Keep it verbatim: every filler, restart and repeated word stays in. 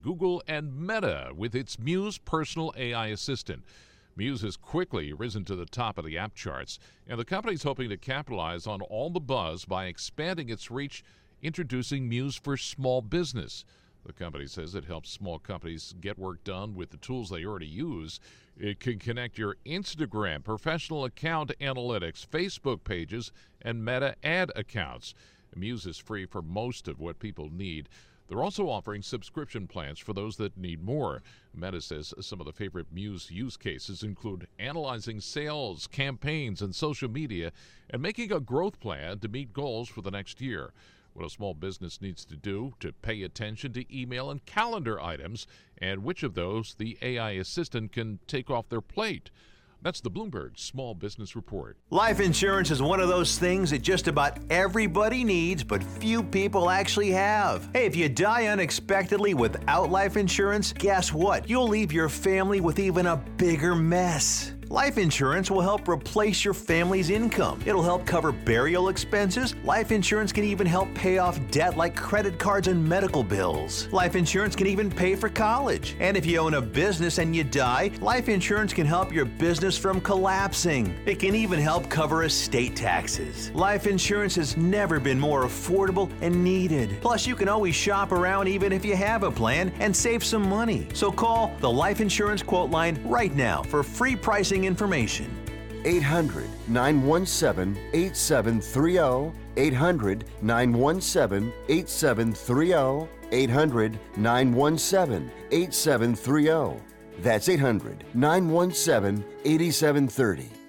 Google and Meta with its Muse personal A I assistant. Muse has quickly risen to the top of the app charts, and the company's hoping to capitalize on all the buzz by expanding its reach, introducing Muse for small business. The company says it helps small companies get work done with the tools they already use. It can connect your Instagram, professional account analytics, Facebook pages, and Meta ad accounts. Muse is free for most of what people need. They're also offering subscription plans for those that need more. Meta says some of the favorite Muse use cases include analyzing sales, campaigns, and social media, and making a growth plan to meet goals for the next year. What a small business needs to do to pay attention to email and calendar items, and which of those the A I assistant can take off their plate. That's the Bloomberg Small Business Report. Life insurance is one of those things that just about everybody needs, but few people actually have. Hey, if you die unexpectedly without life insurance, guess what? You'll leave your family with even a bigger mess. Life insurance will help replace your family's income. It'll help cover burial expenses. Life insurance can even help pay off debt like credit cards and medical bills. Life insurance can even pay for college. And if you own a business and you die, life insurance can help your business from collapsing. It can even help cover estate taxes. Life insurance has never been more affordable and needed. Plus, you can always shop around even if you have a plan and save some money. So call the Life Insurance Quote Line right now for free pricing information. eight hundred, nine one seven, eight seven three zero. eight hundred, nine one seven, eight seven three zero. eight hundred, nine one seven, eight seven three zero. That's eight hundred, nine one seven, eight seven three zero.